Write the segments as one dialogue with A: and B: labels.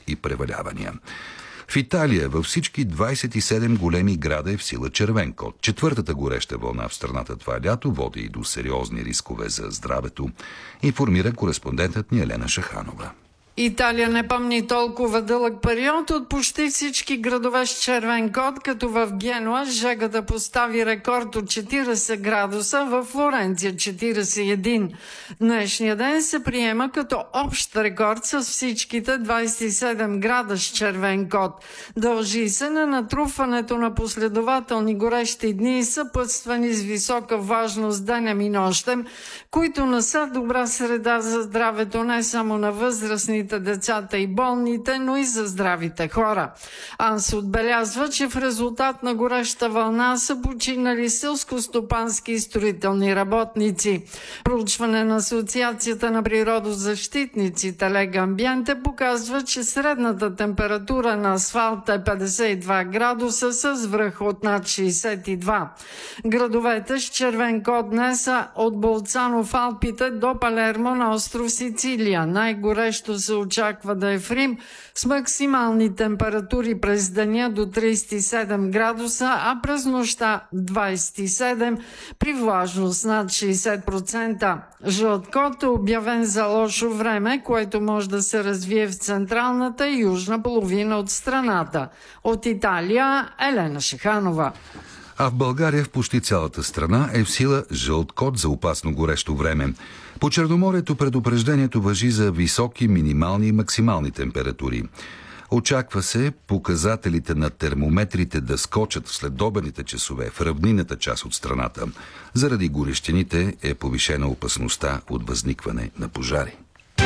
A: и превалявания. В Италия във всички 27 големи града е в сила червен код. Четвъртата гореща вълна в страната това лято води и до сериозни рискове за здравето, информира кореспондентът ни Елена Шаханова.
B: Италия не помни толкова дълъг период от почти всички градове с червен код, като в Генуа жегата постави рекорд от 40 градуса, в Флоренция 41. Днешния ден се приема като общ рекорд с всичките 27 града с червен код. Дължи се на натрупването на последователни горещи дни, съпътствани с висока влажност денем и нощем, които не са добра среда за здравето не само на възрастните, децата и болните, но и за здравите хора. АНС отбелязва, че в резултат на гореща вълна са починали селскостопански и строителни работници. Проучване на Асоциацията на природозащитниците Лега Амбиенте показва, че средната температура на асфалта е 52 градуса с връх от над 62. Градовете с червен код днес са от Болцано в Алпите до Палермо на остров Сицилия. Най-горещо се очаква да е в Рим с максимални температури през деня до 37 градуса, а през нощта 27 при влажност над 60%. Жълт код е обявен за лошо време, което може да се развие в централната и южна половина от страната. От Италия Елена Шаханова.
A: А в България в почти цялата страна е в сила жълт код за опасно горещо време. По Черноморието предупреждението важи за високи минимални и максимални температури. Очаква се показателите на термометрите да скочат в следобедните часове в равнинната част от страната. Заради горещините е повишена опасността от възникване на пожари.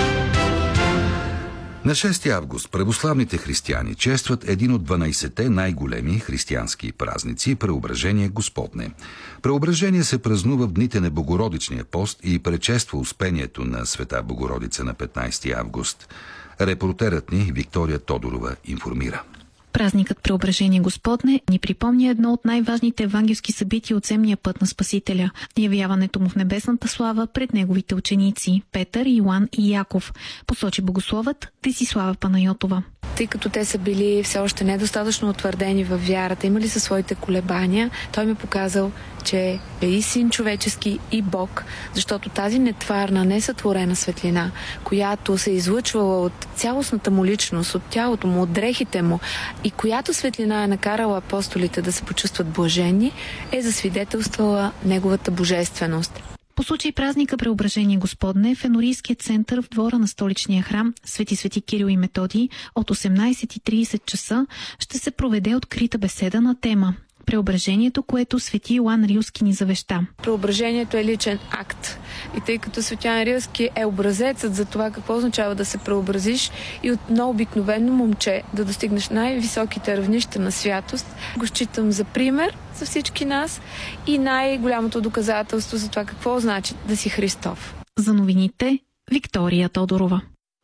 A: На 6 август православните християни честват един от 12-те най-големи християнски празници – Преображение Господне. Преображение се празнува в дните на Богородичния пост и предшества Успението на Света Богородица на 15 август. Репортерът ни Виктория Тодорова информира.
C: Празникът Преображение Господне ни припомня едно от най-важните евангелски събития от земния път на Спасителя – явяването му в небесната слава пред неговите ученици Петър, Йоан и Яков, посочи богословът Десислава Панайотова.
D: Тъй като те са били все още недостатъчно утвърдени във вярата, имали са своите колебания, той ми показал, че е и син човечески, и Бог, защото тази нетварна, несътворена светлина, която се е излъчвала от цялостната му личност, от тялото му, от дрехите му и която светлина е накарала апостолите да се почувстват блажени, е засвидетелствала неговата божественост.
C: По случай празника Преображение Господне в Енорийския център в двора на столичния храм Свети Кирил и Методий от 18:30 часа ще се проведе открита беседа на тема Преображението, което свети Йоан Рилски ни завеща.
D: Преображението е личен акт. И тъй като свети Йоан Рилски е образецът за това какво означава да се преобразиш и от много обикновено момче да достигнеш най-високите равнища на святост, го считам за пример за всички нас и най-голямото доказателство за това какво значи да си Христов.
C: За новините Виктория Тодорова.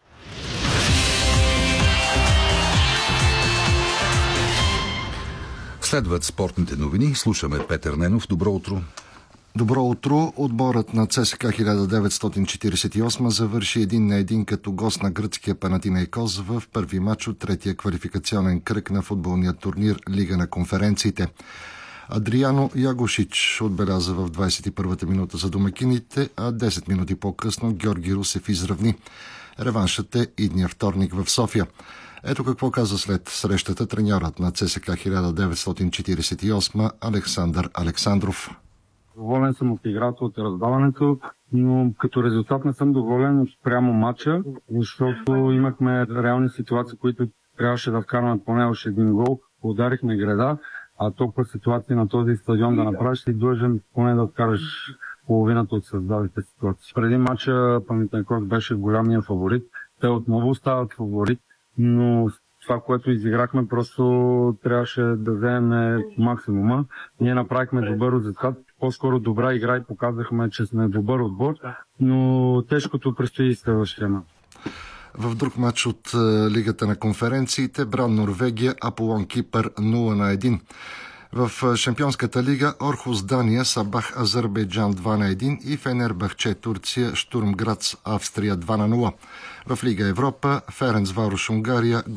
A: Следват спортните новини. Слушаме Петър Ненов. Добро утро.
E: Добро утро. Отборът на ЦСКА 1948 завърши 1-1 като гост на гръцкия Панатинейкос в първи матч от третия квалификационен кръг на футболния турнир Лига на конференциите. Адриано Ягошич отбеляза в 21-та минута за домакините, а 10 минути по-късно Георги Русев изравни. Реваншът е идния вторник в София. Ето какво каза след срещата треньорът на ЦСКА 1948 Александър Александров.
F: Доволен съм от играта, от раздаването, но като резултат не съм доволен спрямо матча, защото имахме реални ситуации, които трябваше да вкараме поне още един гол. Ударихме града, а толкова ситуации на този стадион да направиш и длъжен поне да вкараш половината от създалите ситуации. Преди матча Панатинейкос беше голямия фаворит. Те отново остават фаворит, но това, което изиграхме, просто трябваше да вземем максимума. Ние направихме добър резултат, по-скоро добра игра и показахме, че сме добър отбор, но тежкото предстои следващия мач.
E: В друг матч от Лигата на конференциите Бран Норвегия, Аполон Кипър 0-1. В Шампионската лига Орхус Дания, Сабах Азербайджан 2-1 и Фенербахче Турция, Штурм Грац Австрия 2-0. В Лига Европа Ференцварош Унгария,